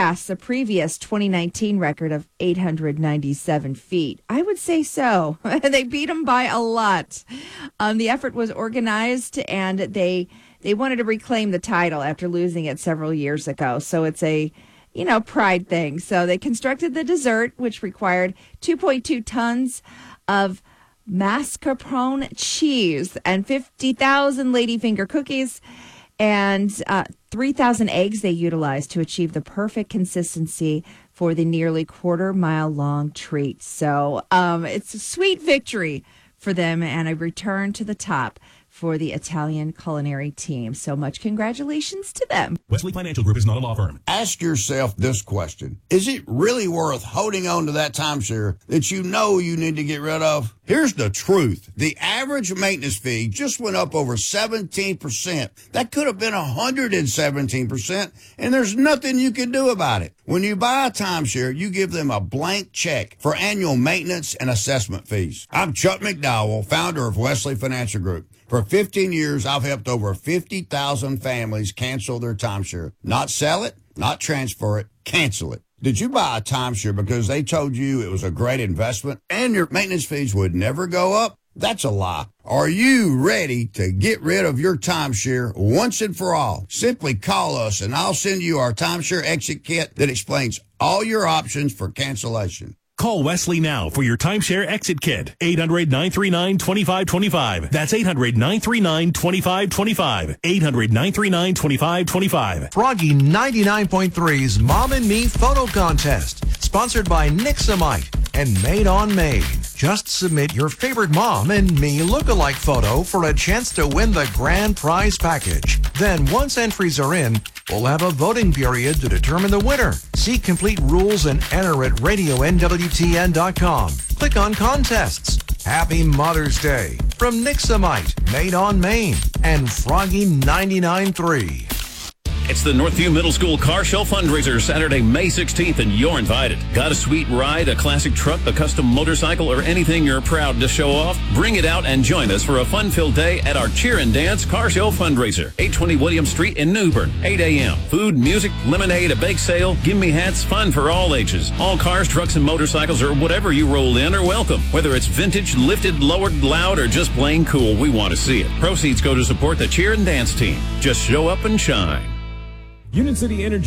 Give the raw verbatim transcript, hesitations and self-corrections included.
surpass the previous twenty nineteen record of eight hundred ninety-seven feet. I would say so. They beat them by a lot. Um, the effort was organized, and they they wanted to reclaim the title after losing it several years ago. So it's a, you know, pride thing. So they constructed the dessert, which required two point two tons of mascarpone cheese and fifty thousand ladyfinger cookies and uh, three thousand eggs they utilized to achieve the perfect consistency for the nearly quarter mile long treat. So um, it's a sweet victory for them and a return to the top for the Italian culinary team. So much congratulations to them. Wesley Financial Group is not a law firm. Ask yourself this question. Is it really worth holding on to that timeshare that you know you need to get rid of? Here's the truth. The average maintenance fee just went up over seventeen percent. That could have been one hundred seventeen percent, and there's nothing you can do about it. When you buy a timeshare, you give them a blank check for annual maintenance and assessment fees. I'm Chuck McDowell, founder of Wesley Financial Group. For fifteen years, I've helped over fifty thousand families cancel their timeshare. Not sell it, not transfer it, cancel it. Did you buy a timeshare because they told you it was a great investment and your maintenance fees would never go up? That's a lie. Are you ready to get rid of your timeshare once and for all? Simply call us and I'll send you our timeshare exit kit that explains all your options for cancellation. Call Wesley now for your timeshare exit kit. eight hundred, nine three nine, two five two five. That's eight hundred, nine three nine, two five two five. eight hundred, nine three nine, two five two five. Froggy ninety-nine point three's Mom and Me Photo Contest, sponsored by Nixamite and Made on Maine. Just submit your favorite Mom and Me look-alike photo for a chance to win the grand prize package. Then, once entries are in, we'll have a voting period to determine the winner. See complete rules and enter at radio N W T N dot com. Click on Contests. Happy Mother's Day from Nixamite, Made on Maine, and Froggy ninety-nine point three. It's the Northview Middle School Car Show fundraiser, Saturday, May sixteenth, and you're invited. Got a sweet ride, a classic truck, a custom motorcycle, or anything you're proud to show off? Bring it out and join us for a fun-filled day at our Cheer and Dance Car Show fundraiser, eight twenty William Street in New Bern, eight a.m. Food, music, lemonade, a bake sale, gimme hats, fun for all ages. All cars, trucks, and motorcycles, or whatever you roll in, are welcome. Whether it's vintage, lifted, lowered, loud, or just plain cool, we want to see it. Proceeds go to support the Cheer and Dance team. Just show up and shine. Union City Energy